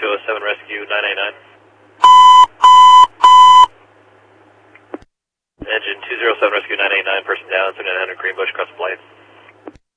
207 Rescue 989. Engine 207 Rescue 989, person down, 7900 Greenbush, cross the plane.